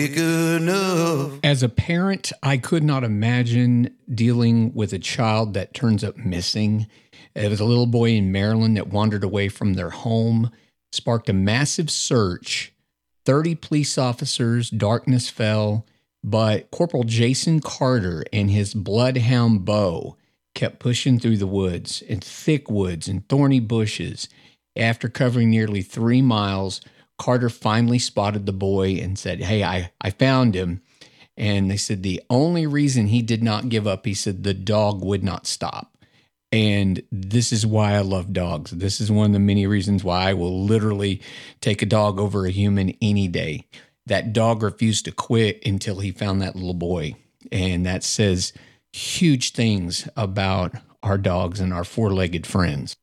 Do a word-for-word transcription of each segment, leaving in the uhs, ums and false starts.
Good enough. As a parent, I could not imagine dealing with a child that turns up missing. It was a little boy in Maryland that wandered away from their home, sparked a massive search. thirty police officers, darkness fell, but Corporal Jason Carter and his bloodhound Bo kept pushing through the woods and thick woods and thorny bushes. After covering nearly three miles, Carter finally spotted the boy and said, hey, I, I found him. And they said the only reason he did not give up, he said the dog would not stop. And this is why I love dogs. This is one of the many reasons why I will literally take a dog over a human any day. That dog refused to quit until he found that little boy. And that says huge things about our dogs and our four-legged friends.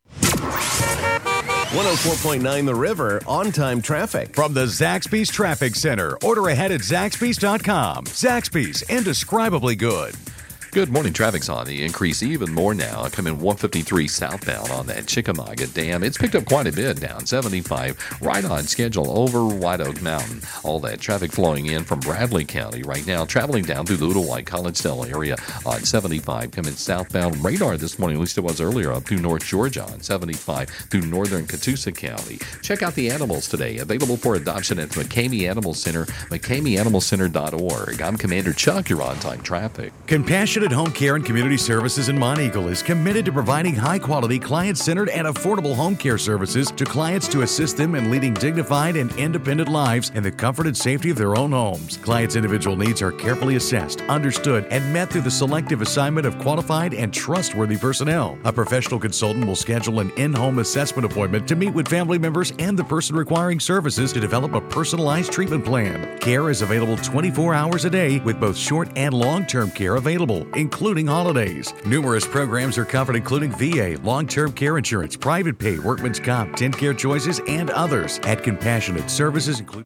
one oh four point nine The River, on-time traffic. From the Zaxby's Traffic Center. Order ahead at Zaxby's dot com. Zaxby's, indescribably good. Good morning. Traffic's on the increase even more now. Coming one fifty-three southbound on that Chickamauga Dam. It's picked up quite a bit down seventy-five, right on schedule over White Oak Mountain. All that traffic flowing in from Bradley County right now, traveling down through the Little White Collegedale area on seventy-five, coming southbound. Radar this morning, at least it was earlier, up through North Georgia on seventy-five through northern Catoosa County. Check out the animals today, available for adoption at McCamey Animal Center, McCamey Animal Center dot org. I'm Commander Chuck, your on-time traffic. Compassionate Home Care and Community Services in Monteagle is committed to providing high-quality, client-centered, and affordable home care services to clients to assist them in leading dignified and independent lives in the comfort and safety of their own homes. Clients' individual needs are carefully assessed, understood, and met through the selective assignment of qualified and trustworthy personnel. A professional consultant will schedule an in-home assessment appointment to meet with family members and the person requiring services to develop a personalized treatment plan. Care is available twenty-four hours a day with both short and long-term care available, including holidays. Numerous programs are covered, including V A, long-term care insurance, private pay, workman's comp, TennCare Choices, and others. At Compassionate Services, include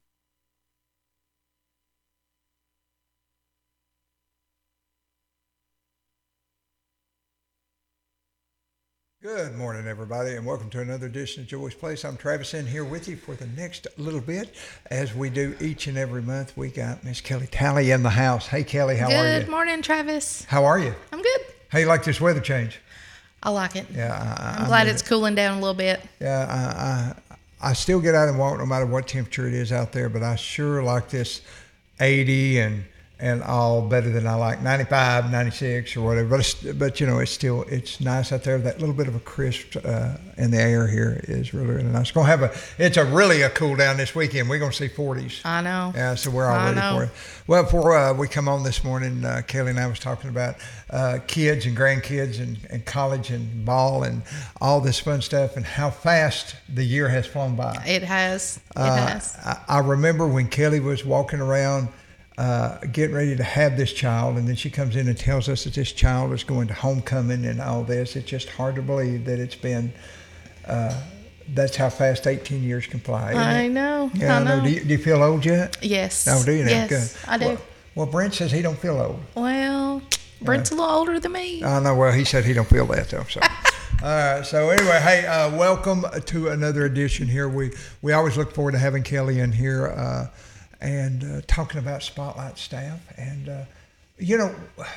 Good morning, everybody, and welcome to another edition of Joy's Place. I'm Travis in here with you for the next little bit. As we do each and every month, we got Miss Kelly Talley in the house. Hey, Kelly, how good are you? Good morning, Travis. How are you? I'm good. How you like this weather change? I like it. Yeah, I, I'm I glad mean, it's cooling down a little bit. Yeah, I, I I still get out and walk no matter what temperature it is out there, but I sure like this eighty and and all better than I like ninety-five, ninety-six or whatever. But, it's, but you know, it's still, it's nice out there. That little bit of a crisp uh, in the air here is really, really nice. It's going to have a, it's a really a cool down this weekend. We're going to see forties. I know. Yeah, so we're all I ready know. for it. Well, before uh, we come on this morning, uh, Kelly and I was talking about uh, kids and grandkids and, and college and ball and all this fun stuff and how fast the year has flown by. It has. It Uh, has. I, I remember when Kelly was walking around uh, getting ready to have this child, and then she comes in and tells us that this child is going to homecoming and all this. It's just hard to believe that it's been, uh, that's how fast eighteen years can fly. isn't I it? know. Yeah, I know. Do you, do you feel old yet? Yes. Oh, do you now? Yes, Good. I do. Well, well, Brent says he don't feel old. Well, Brent's a little older than me. I know. Well, he said he don't feel that though. So, all right. So anyway, hey, uh, welcome to another edition here. We we always look forward to having Kelly in here uh, and uh, talking about Spotlight staff. And uh, you know,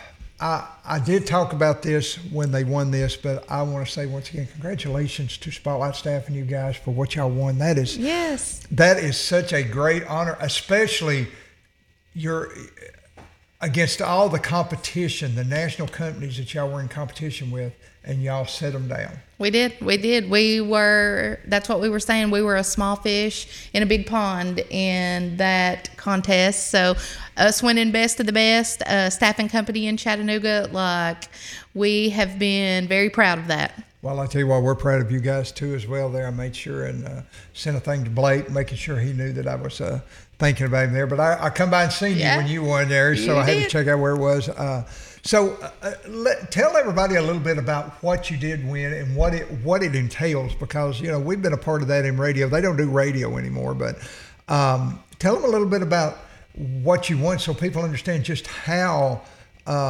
I I did talk about this when they won this, but I want to say once again, congratulations to Spotlight staff and you guys for what y'all won. That is Yes. that is such a great honor, especially your. Against all the competition, the national companies that y'all were in competition with, and y'all set them down. We did. We did. We were, that's what we were saying. We were a small fish in a big pond in that contest. So us winning best of the best, uh, staffing company in Chattanooga, like we have been very proud of that. Well, I tell you what, we're proud of you guys too as well there. I made sure and uh, sent a thing to Blake, making sure he knew that I was uh, thinking about him there. But I, I come by and seen Yeah. you when you won there, so You I had did. to check out where it was. Uh, so uh, let, tell everybody a little bit about what you did win and what it what it entails, because, you know, we've been a part of that in radio. They don't do radio anymore, but um, tell them a little bit about what you won so people understand just how um,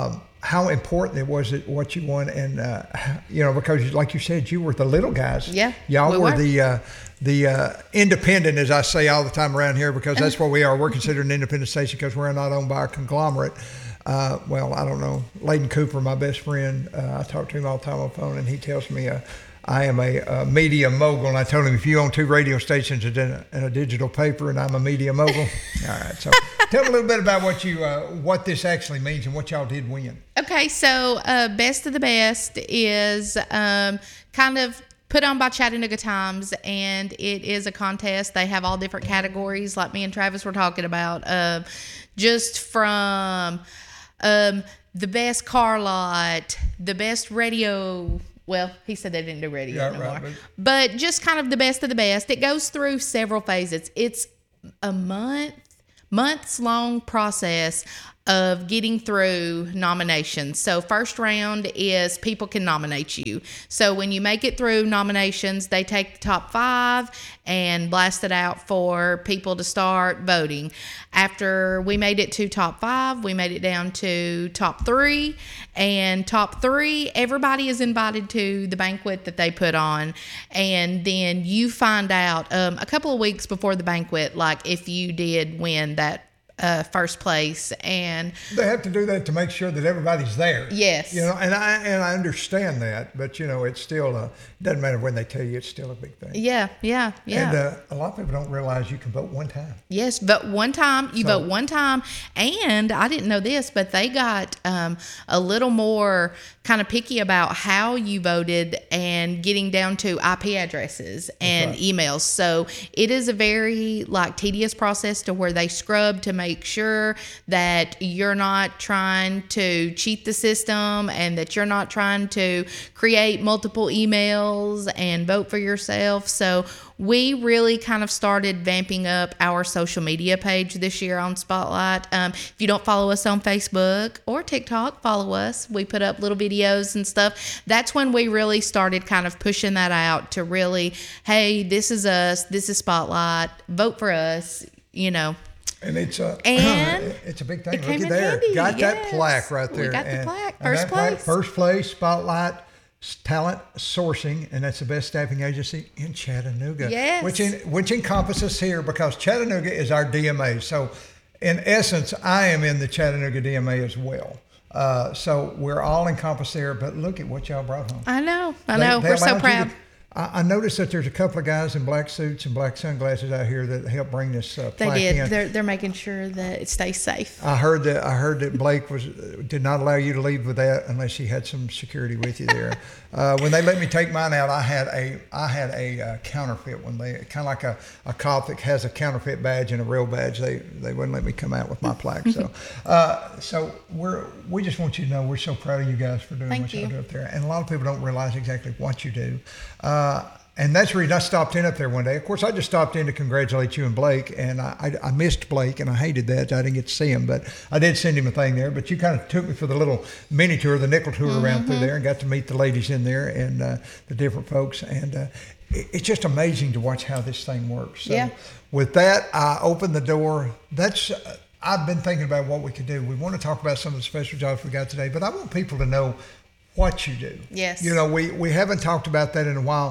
how important it was that what you won, and uh, you know, because like you said, you were the little guys. Yeah, y'all we were, were. the uh, the uh, independent, as I say all the time around here, because that's what we are. We're considered an independent station because we're not owned by a conglomerate. Uh, well, I don't know. Layden Cooper, my best friend, uh, I talk to him all the time on the phone, and he tells me uh, I am a, a media mogul. And I told him, if you own two radio stations and a, and a digital paper, and I'm a media mogul. All right. So tell me a little bit about what you uh, what this actually means and what y'all did win. Okay, so uh, Best of the Best is um, kind of put on by Chattanooga Times, and it is a contest. They have all different categories, like me and Travis were talking about, uh, just from um, the best car lot, the best radio. Well, he said they didn't do radio Yeah, anymore. right, but- but just kind of the best of the best. It goes through several phases. It's a month, months long process of getting through nominations. So first round is people can nominate you. So when you make it through nominations, they take the top five and blast it out for people to start voting. After we made it to top five, we made it down to top three. And top three, everybody is invited to the banquet that they put on. And then you find out um, a couple of weeks before the banquet, like if you did win that Uh, first place. And They have to do that to make sure that everybody's there. Yes. You know, and I and I understand that, but you know, it's still uh, doesn't matter when they tell you, it's still a big thing. yeah, yeah, yeah. And uh, a lot of people don't realize you can vote one time. Yes, vote one time. You So- vote one time. And I didn't know this, but they got um, a little more kind of picky about how you voted and getting down to I P addresses and right. emails. So it is a very like tedious process to where they scrub to make sure that you're not trying to cheat the system and that you're not trying to create multiple emails and vote for yourself. So we really kind of started vamping up our social media page this year on Spotlight. Um, if you don't follow us on Facebook or TikTok, follow us. We put up little videos and stuff. That's when we really started kind of pushing that out to really, hey, this is us. This is Spotlight. Vote for us, you know. And it's a And it's a big thing. it Look came at in there, handy, got that yes. plaque right We there. got the And- plaque, and first that plaque, place. first place, Spotlight Talent Sourcing, and that's the best staffing agency in Chattanooga. Yes. which in, which encompasses here because Chattanooga is our D M A. So, in essence, I am in the Chattanooga D M A as well. Uh, so we're all encompassed there. But look at what y'all brought home. I know. I They- know. they We're so allowed you proud. to- I I noticed that there's a couple of guys in black suits and black sunglasses out here that helped bring this uh, They plaque did. in. They're, they're making sure that it stays safe. I heard that I heard that Blake was did not allow you to leave with that unless you had some security with you there. uh, when they let me take mine out, I had a I had a uh, counterfeit one. They kind of like a, a cop that has a counterfeit badge and a real badge. They they wouldn't let me come out with my plaque. So uh, so we're we just want you to know we're so proud of you guys for doing Thank what you you. do up there. And a lot of people don't realize exactly what you do. Uh, And that's the reason I stopped in up there one day. Of course, I just stopped in to congratulate you and Blake, and I, I, I missed Blake, and I hated that. I didn't get to see him, but I did send him a thing there. But you kind of took me for the little mini tour, the nickel tour Mm-hmm. around through there, and got to meet the ladies in there and uh, the different folks. And uh, it, it's just amazing to watch how this thing works. So Yeah. with that, I opened the door. That's uh, I've been thinking about what we could do. We want to talk about some of the special jobs we got today, but I want people to know what you do. Yes. You know, we, we haven't talked about that in a while.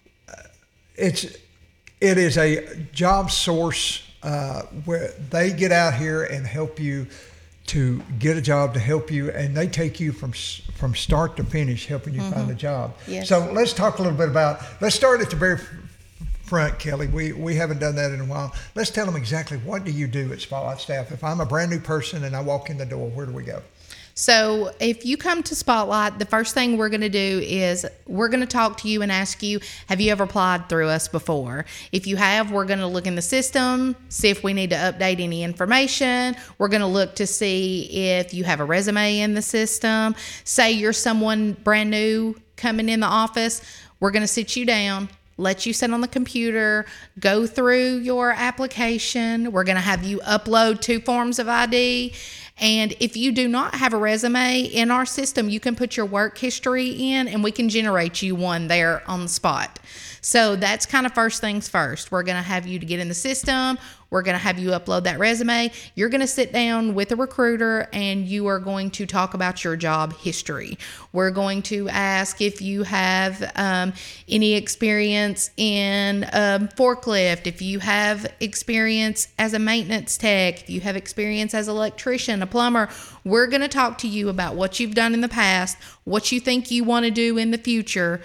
It's it is a job source uh, where they get out here and help you to get a job, to help you, and they take you from s- from start to finish, helping you find a job. Yes. So let's talk a little bit about. Let's start at the very f- front, Kelly. We we haven't done that in a while. Let's tell them exactly what do you do at Spotlight Staff. If I'm a brand new person and I walk in the door, where do we go? So if you come to Spotlight, the first thing we're going to do is we're going to talk to you and ask you, have you ever applied through us before? If you have, we're going to look in the system, see if we need to update any information. We're going to look to see if you have a resume in the system. Say you're someone brand new coming in the office, we're going to sit you down, let you sit on the computer, go through your application. We're going to have you upload two forms of I D. And if you do not have a resume in our system, you can put your work history in and we can generate you one there on the spot. So that's kind of first things first. We're going to have you to get in the system. We're going to have you upload that resume. You're going to sit down with a recruiter and you are going to talk about your job history. We're going to ask if you have um, any experience in um, forklift, if you have experience as a maintenance tech, if you have experience as an electrician, a plumber. We're going to talk to you about what you've done in the past, what you think you want to do in the future,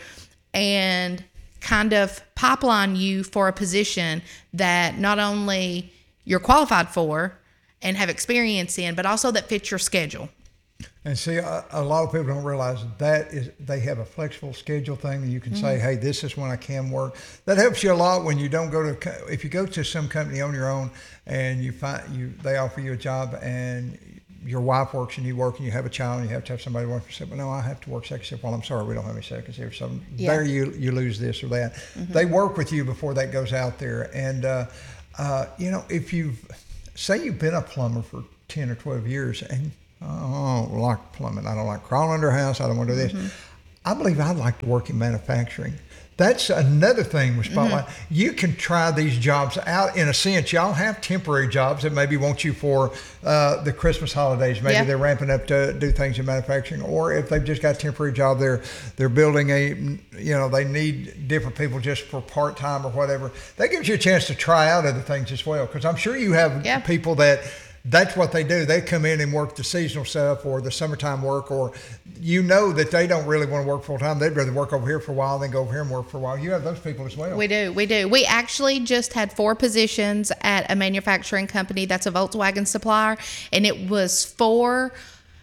and kind of pipeline you for a position that not only you're qualified for and have experience in, but also that fits your schedule. And see, a, a lot of people don't realize that is they have a flexible schedule thing that you can mm-hmm. say, hey, this is when I can work. That helps you a lot when you don't go to, if you go to some company on your own and you find you, they offer you a job and your wife works and you work and you have a child and you have to have somebody work for a second. Well, no, I have to work second shift. Well, I'm sorry, we don't have any seconds here. So yeah. there you you lose this or that. Mm-hmm. They work with you before that goes out there. And, uh, uh, you know, if you've, say you've been a plumber for ten or twelve years and oh, I don't like plumbing. I don't like crawling under a house. I don't want to do this. Mm-hmm. I believe I'd like to work in manufacturing. That's another thing with Spotlight. Mm-hmm. You can try these jobs out. In a sense, y'all have temporary jobs that maybe want you for uh, the Christmas holidays. Maybe yeah. they're ramping up to do things in manufacturing, or if they've just got a temporary job, they're they're building a, you know, they need different people just for part time or whatever. That gives you a chance to try out other things as well, because I'm sure you have yeah. people that. That's what they do. They come in and work the seasonal stuff or the summertime work, or you know that they don't really want to work full time. They'd rather work over here for a while than go over here and work for a while. You have those people as well. We do. We do. We actually just had four positions at a manufacturing company that's a Volkswagen supplier, and it was four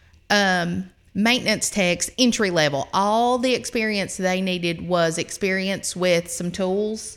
um, maintenance techs, entry level. All the experience they needed was experience with some tools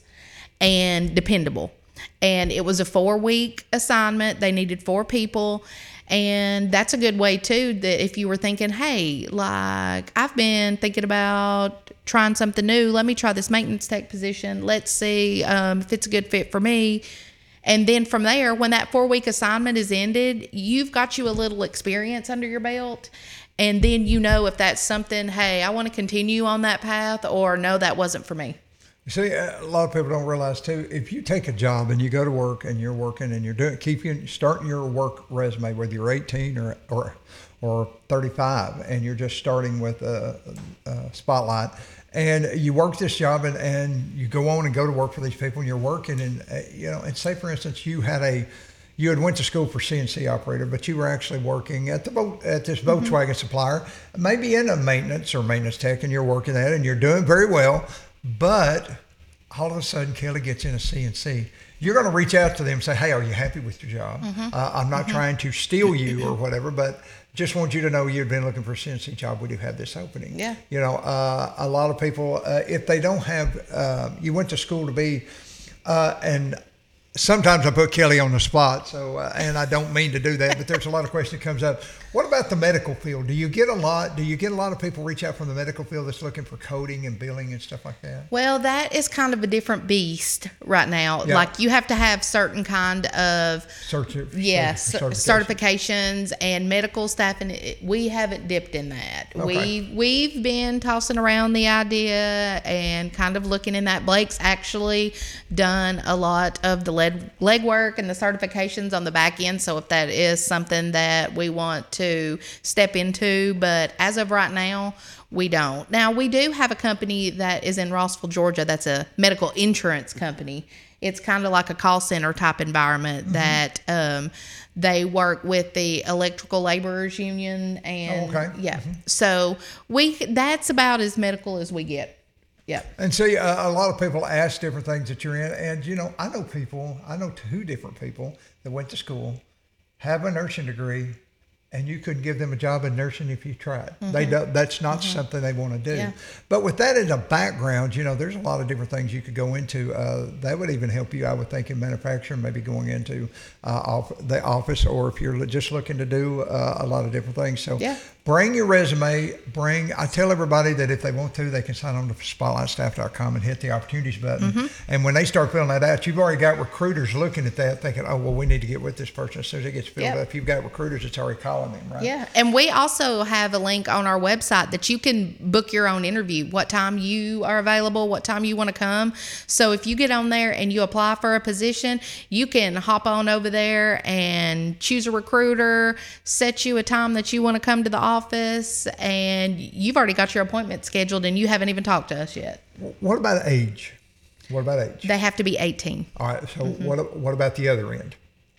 and dependable. And it was a four-week assignment. They needed four people. And that's a good way, too, that if you were thinking, hey, like, I've been thinking about trying something new. Let me try this maintenance tech position. Let's see um, if it's a good fit for me. And then from there, when that four-week assignment is ended, you've got you a little experience under your belt. And then you know if that's something, hey, I want to continue on that path, or no, that wasn't for me. You see, a lot of people don't realize too, if you take a job and you go to work and you're working and you're doing, keeping, starting your work resume, whether you're eighteen or, or, or thirty-five, and you're just starting with a, a Spotlight, and you work this job and, and you go on and go to work for these people and you're working and, uh, you know, and say for instance, you had a, you had went to school for C N C operator, but you were actually working at the boat, at this Volkswagen mm-hmm. supplier, maybe in a maintenance or maintenance tech, and you're working at it and you're doing very well. But all of a sudden, Kelly gets in a C N C. You're going to reach out to them and say, hey, are you happy with your job? Mm-hmm. Uh, I'm not mm-hmm. trying to steal you or whatever, but just want you to know you've been looking for a C N C job. We do have this opening. Yeah. You know, uh, a lot of people, uh, if they don't have, uh, you went to school to be, uh, and sometimes I put Kelly on the spot, so uh, and I don't mean to do that, but there's a lot of questions that comes up. What about the medical field? Do you get a lot? Do you get a lot of people reach out from the medical field that's looking for coding and billing and stuff like that? Well, that is kind of a different beast right now. Yeah. Like you have to have certain kind of Certi- yeah certification. certifications and medical staff, and it, we haven't dipped in that. Okay. We we've been tossing around the idea and kind of looking in that. Blake's actually done a lot of the leg legwork and the certifications on the back end. So if that is something that we want to to step into, but as of right now, we don't. Now, we do have a company that is in Rossville, Georgia, that's a medical insurance company. It's kind of like a call center type environment mm-hmm. that um, they work with the Electrical Laborers Union, and oh, okay. yeah, mm-hmm. so we that's about as medical as we get. Yeah. And see, uh, a lot of people ask different things that you're in, and you know, I know people, I know two different people that went to school, have a nursing degree, and you couldn't give them a job in nursing if you tried. Mm-hmm. They don't, that's not mm-hmm. something they want to do. Yeah. But with that as a background, you know, there's a lot of different things you could go into. Uh, that would even help you, I would think, in manufacturing, maybe going into uh, off, the office, or if you're just looking to do uh, a lot of different things. So yeah. bring your resume. Bring. I tell everybody that if they want to, they can sign on to spotlight staff dot com and hit the opportunities button. Mm-hmm. And when they start filling that out, you've already got recruiters looking at that, thinking, "Oh, well, we need to get with this person." As soon as it gets filled Yep. up, you've got recruiters that's already calling them, right? Yeah, and we also have a link on our website that you can book your own interview, what time you are available, what time you want to come. So if you get on there and you apply for a position, you can hop on over there and choose a recruiter, set you a time that you want to come to the office, and you've already got your appointment scheduled and you haven't even talked to us yet. What about age? What about age? They have to be eighteen. All right. So mm-hmm. what what about the other end?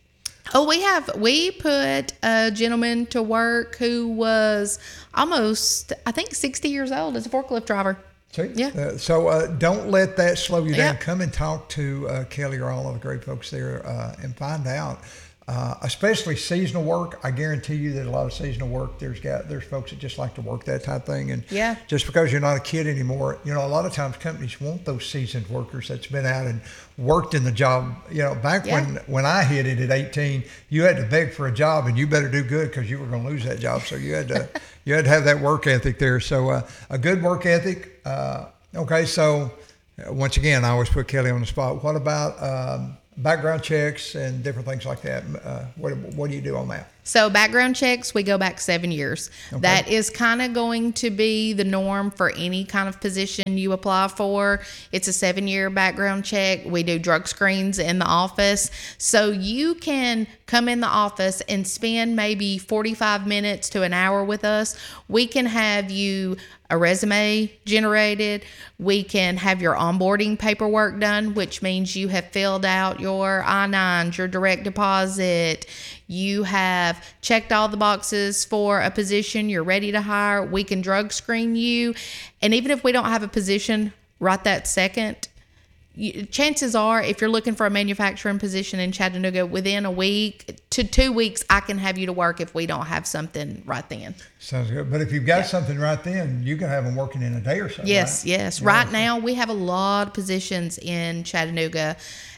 Oh, we have, we put a gentleman to work who was almost, I think, sixty years old as a forklift driver. See? Yeah. Uh, so uh, don't let that slow you down. Yep. Come and talk to uh, Kelly or all of the great folks there uh, and find out. Uh, especially seasonal work, I guarantee you that a lot of seasonal work, there's got there's folks that just like to work that type of thing. And yeah. just because you're not a kid anymore, you know, a lot of times companies want those seasoned workers that's been out and worked in the job. You know, back Yeah. when when I hit it at eighteen, you had to beg for a job, and you better do good because you were going to lose that job. So you had to you had to have that work ethic there. So uh, a good work ethic. Uh, okay, so uh, once again, I always put Kelly on the spot. What about um, background checks and different things like that? Uh, what what do you do on that? So background checks, we go back seven years. Okay. That is kind of going to be the norm for any kind of position you apply for. It's a seven-year background check. We do drug screens in the office. So you can come in the office and spend maybe forty-five minutes to an hour with us. We can have you a resume generated. We can have your onboarding paperwork done, which means you have filled out your I nines, your direct deposit. You have checked all the boxes for a position. You're ready to hire. We can drug screen you. And even if we don't have a position right that second, you, chances are if you're looking for a manufacturing position in Chattanooga, within a week to two weeks, I can have you to work if we don't have something right then. Sounds good. But if you've got Yeah. something right then, you can have them working in a day or so. Yes, right? yes. Yeah. Right now, we have a lot of positions in Chattanooga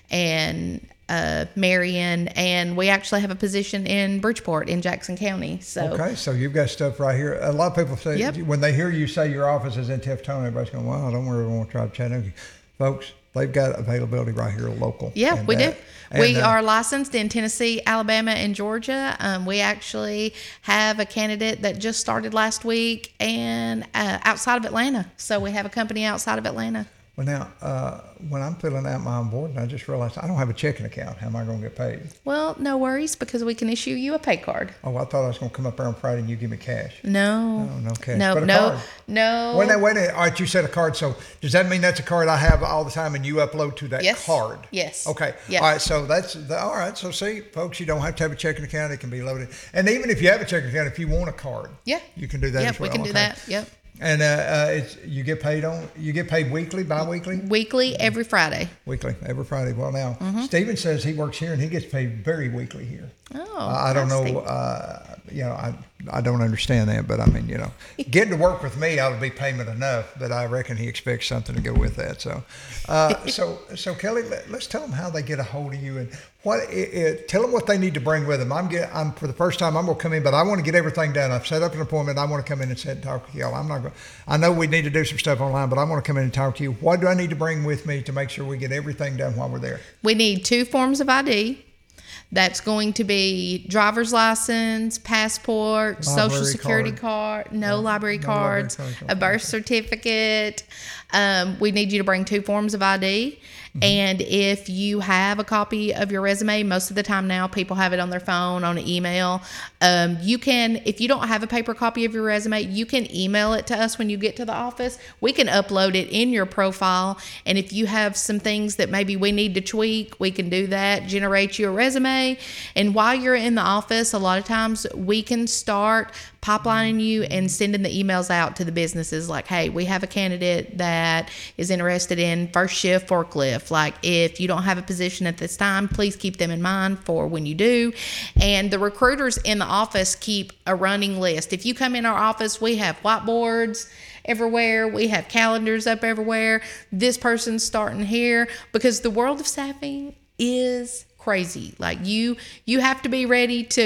and uh, Marion, and we actually have a position in Bridgeport in Jackson County. So Okay, so you've got stuff right here. A lot of people say, Yep. when they hear you say your office is in Teftone, everybody's going, well, I don't really want to try Chattanooga. Folks, they've got availability right here local. Yeah, And we that- do. and, We uh, are licensed in Tennessee, Alabama, and Georgia. Um, we actually have a candidate that just started last week and uh, outside of Atlanta. So we have a company outside of Atlanta. Well, now, uh, when I'm filling out my onboarding, I just realized I don't have a checking account. How am I going to get paid? Well, no worries because we can issue you a pay card. Oh, I thought I was going to come up there on Friday and you give me cash. No. Oh, no cash. No, But a no, card. no. Wait a minute, wait a minute. All right, you said a card. So does that mean that's a card I have all the time and you upload to that Yes. card? Yes. Okay. Yeah. All right. So that's the, all right. So see, folks, you don't have to have a checking account. It can be loaded. And even if you have a checking account, if you want a card, Yeah. you can do that Yep, as well. we can do Okay. that. Yep. And uh, uh, it's you get paid on you get paid weekly, bi-weekly, Weekly, every Friday. weekly, every Friday. Well, now Mm-hmm. Stephen says he works here and he gets paid very weekly here. Oh, Uh, I don't nice, know. Steve. Uh, you know, I I don't understand that, but I mean, you know, getting to work with me ought to be payment enough. But I reckon he expects something to go with that. So, uh, so so Kelly, let, let's tell them how they get a hold of you and what. It, it, tell them what they need to bring with them. I'm get. I'm for the first time. I'm gonna come in, but I want to get everything done. I've set up an appointment. I want to come in and sit and talk to y'all. I'm not going. I know we need to do some stuff online, but I want to come in and talk to you. What do I need to bring with me to make sure we get everything done while we're there? We need two forms of I D. That's going to be driver's license, passport, social Library security card. card, no library no library cards, cards, a okay. birth certificate. Um, we need you to bring two forms of I D. Mm-hmm. And if you have a copy of your resume, most of the time now people have it on their phone, on an email. Um, you can, if you don't have a paper copy of your resume, you can email it to us when you get to the office. We can upload it in your profile. And if you have some things that maybe we need to tweak, we can do that, generate you a resume. And while you're in the office, a lot of times we can start pipelining you and sending the emails out to the businesses like, hey, we have a candidate that is interested in first shift forklift. Like, if you don't have a position at this time, please keep them in mind for when you do. And the recruiters in the office keep a running list. If you come in our office, we have whiteboards everywhere. We have calendars up everywhere. This person's starting here, because the world of staffing is crazy. Like, you you have to be ready to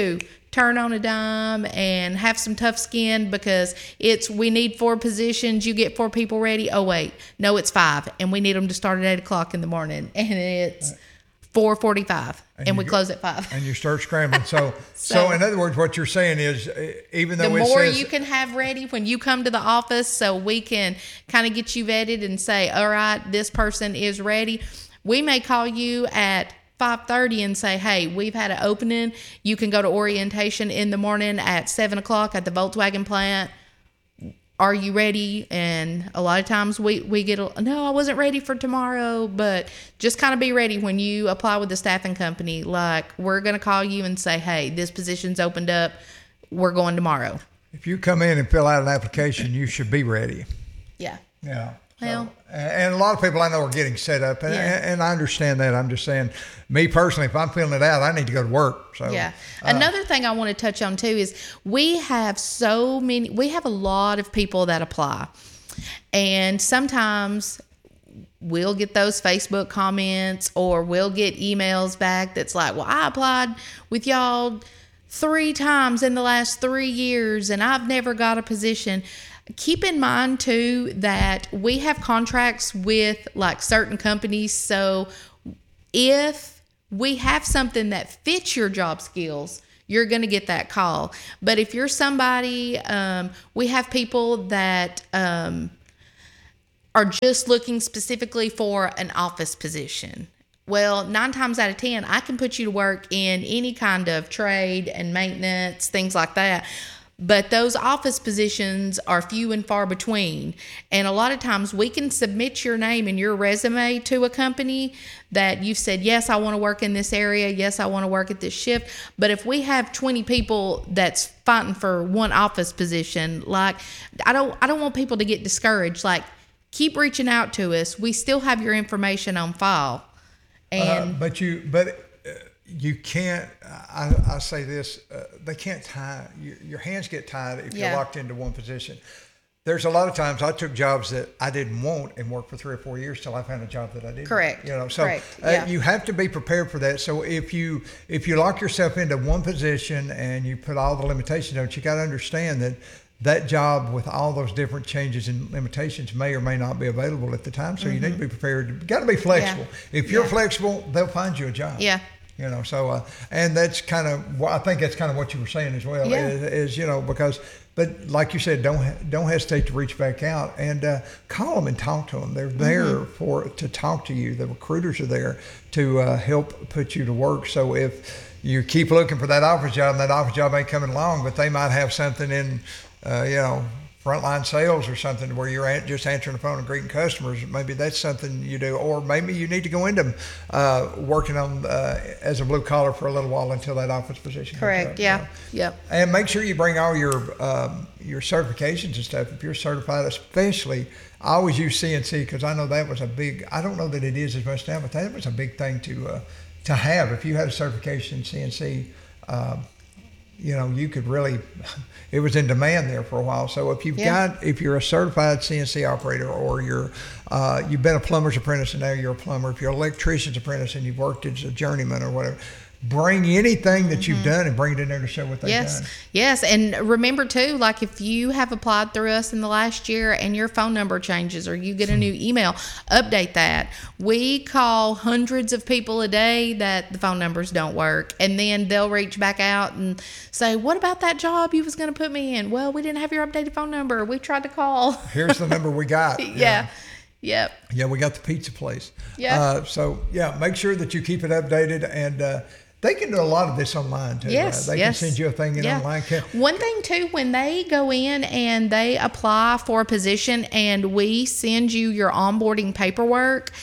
turn on a dime and have some tough skin because it's we need four positions. You get four people ready. Oh wait, no, it's five, and we need them to start at eight o'clock in the morning, and it's four forty-five, and, and we go, close at five. And you start scrambling. So, so, so, in other words, what you're saying is, uh, even though the it more says, you can have ready when you come to the office, so we can kind of get you vetted and say, all right, this person is ready. We may call you at five thirty and say, hey, we've had an opening. You can go to orientation in the morning at seven o'clock at the Volkswagen plant. Are you ready? And a lot of times we, we get, a, no, I wasn't ready for tomorrow, but just kind of be ready when you apply with the staffing company. Like, we're going to call you and say, hey, this position's opened up. We're going tomorrow. If you come in and fill out an application, you should be ready. Yeah. Yeah. Well, so, and a lot of people I know are getting set up, and, yeah. and I understand that. I'm just saying, me personally, if I'm filling it out, I need to go to work. So yeah. Uh, Another thing I want to touch on too is we have so many. We have a lot of people that apply, and sometimes we'll get those Facebook comments or we'll get emails back that's like, "Well, I applied with y'all three times in the last three years, and I've never got a position." Keep in mind too that we have contracts with like certain companies. So if we have something that fits your job skills, you're going to get that call. But if you're somebody, um, we have people that um, are just looking specifically for an office position. Well, nine times out of ten, I can put you to work in any kind of trade and maintenance, things like that. But those office positions are few and far between. And a lot of times we can submit your name and your resume to a company that you've said, yes, I want to work in this area. Yes, I want to work at this shift. But if we have twenty people that's fighting for one office position, like I don't, I don't want people to get discouraged. Like, keep reaching out to us. We still have your information on file. And uh, but you, but. You can't, I, I say this, uh, they can't tie, your, your hands get tied if yeah. you're locked into one position. There's a lot of times I took jobs that I didn't want and worked for three or four years till I found a job that I did. Correct. You know, so Correct. Uh, Yeah. you have to be prepared for that. So if you if you lock yourself into one position and you put all the limitations on it, you got to understand that that job with all those different changes and limitations may or may not be available at the time. So mm-hmm. you need to be prepared. You got to be flexible. Yeah. If you're yeah. flexible, they'll find you a job. Yeah. You know, so, uh, and that's kind of, I think that's kind of what you were saying as well, yeah. is, is, you know, because, but like you said, don't, don't hesitate to reach back out and uh, call them and talk to them. They're there mm-hmm. for, to talk to you. The recruiters are there to uh, help put you to work. So if you keep looking for that office job and that office job ain't coming along, but they might have something in, uh, you know, frontline sales or something where you're at just answering the phone and greeting customers, maybe that's something you do, or maybe you need to go into uh, working on uh, as a blue collar for a little while until that office position. Correct. Yeah. You know? Yep. And make sure you bring all your um, your certifications and stuff. If you're certified, especially, I always use C N C because I know that was a big. I don't know that it is as much now, but that was a big thing to uh, to have. If you had a certification in C N C. Um, you know, you could really, it was in demand there for a while. So if you've yeah. got, if you're a certified C N C operator, or you're, uh, you've been a plumber's apprentice and now you're a plumber, if you're an electrician's apprentice and you've worked as a journeyman or whatever, bring anything that you've mm-hmm. done and bring it in there to show what they've yes. done. Yes. And remember too, like if you have applied through us in the last year and your phone number changes or you get a new email, update that. We call hundreds of people a day that the phone numbers don't work. And then they'll reach back out and say, what about that job you was going to put me in? Well, we didn't have your updated phone number. We tried to call. Here's the number we got. yeah. yeah. Yep. Yeah, we got the pizza place. Yeah. Uh, so, yeah, make sure that you keep it updated, and uh, they can do a lot of this online, too. Yes, uh, they yes. can send you a thing in yeah. online. One thing, too, when they go in and they apply for a position and we send you your onboarding paperwork,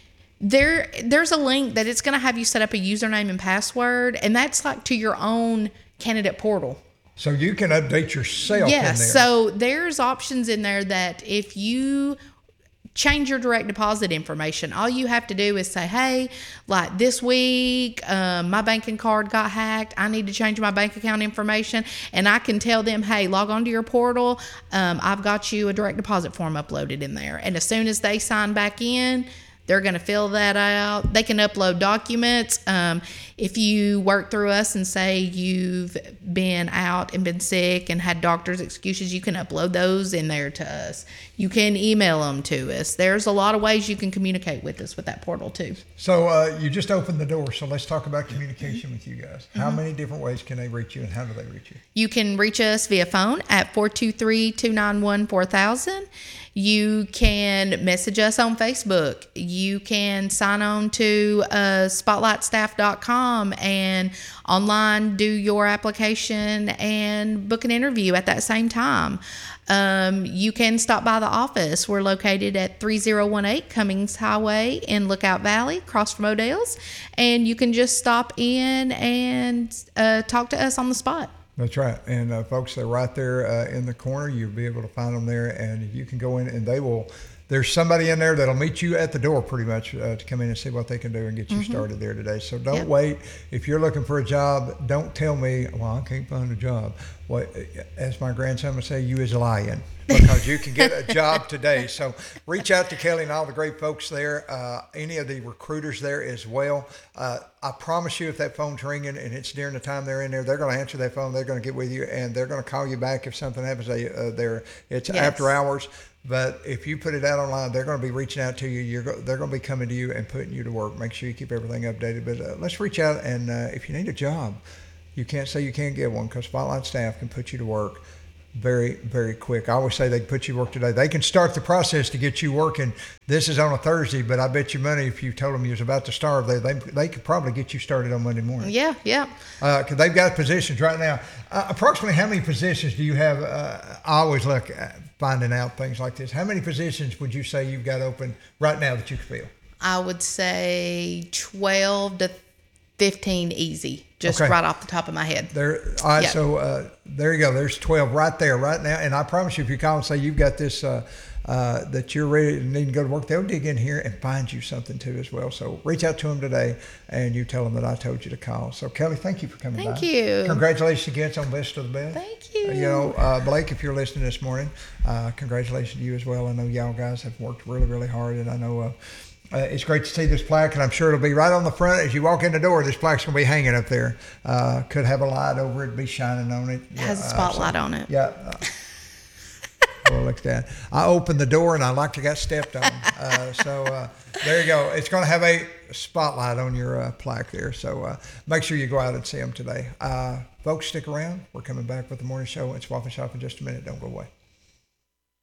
there there's a link that it's going to have you set up a username and password, and that's like to your own candidate portal. So you can update yourself yes, in there. So there's options in there that if you change your direct deposit information, all you have to do is say, hey, like this week, um, my banking card got hacked. I need to change my bank account information. And I can tell them, hey, log on to your portal. Um, I've got you a direct deposit form uploaded in there. And as soon as they sign back in, they're going to fill that out. They can upload documents. Um, if you work through us and say you've been out and been sick and had doctor's excuses, you can upload those in there to us. You can email them to us. There's a lot of ways you can communicate with us with that portal too. So uh, you just opened the door. So let's talk about communication with you guys. How mm-hmm. many different ways can they reach you, and how do they reach you? You can reach us via phone at four two three, two nine one, four thousand. You can message us on Facebook. You can sign on to uh, spotlight staff dot com and online do your application and book an interview at that same time. Um, you can stop by the office. We're located at three oh one eight Cummings Highway in Lookout Valley, across from Odell's. And you can just stop in and uh, talk to us on the spot. That's right. And uh, folks, they're right there uh, in the corner. You'll be able to find them there, and you can go in and they will, there's somebody in there that'll meet you at the door pretty much uh, to come in and see what they can do and get you mm-hmm. started there today. So don't yep. wait. If you're looking for a job, don't tell me, well, I can't find a job. Well, as my grandson would say, you is lying, because you can get a job today. So reach out to Kelly and all the great folks there, uh, any of the recruiters there as well. Uh, I promise you, if that phone's ringing and it's during the time they're in there, they're going to answer that phone. They're going to get with you, and they're going to call you back if something happens they, uh, there. It's yes. after hours. But if you put it out online, they're going to be reaching out to you. You're go- they're going to be coming to you and putting you to work. Make sure you keep everything updated. But uh, let's reach out, and uh, if you need a job, you can't say you can't get one, because Spotlight staff can put you to work very, very quick. I always say they can put you to work today. They can start the process to get you working. This is on a Thursday, but I bet you money if you told them you was about to starve, they they, they could probably get you started on Monday morning. Yeah, yeah. Because uh, they've got positions right now. Uh, approximately how many positions do you have? Uh, I always look at finding out things like this. How many positions would you say you've got open right now that you can fill? I would say twelve to fifteen easy, just okay. right off the top of my head. There, all right, yep. so uh, there you go. There's twelve right there, right now. And I promise you, if you call and say you've got this, uh, uh, that you're ready and need to go to work, they'll dig in here and find you something too as well. So reach out to them today, and you tell them that I told you to call. So Kelly, thank you for coming thank by. Thank you. Congratulations again on Best of the Best. Thank you. Uh, you know, uh, Blake, if you're listening this morning, uh, congratulations to you as well. I know y'all guys have worked really, really hard, and I know uh, Uh, it's great to see this plaque, and I'm sure it'll be right on the front as you walk in the door. This plaque's going to be hanging up there. Uh, could have a light over it, be shining on it. It has uh, a spotlight so, on it. Yeah. Uh, well, look at that. I opened the door, and I like to got stepped on. Uh, so uh, there you go. It's going to have a spotlight on your uh, plaque there. So uh, make sure you go out and see them today. Uh, folks, stick around. We're coming back with the morning show. It's Waffle Shop in just a minute. Don't go away.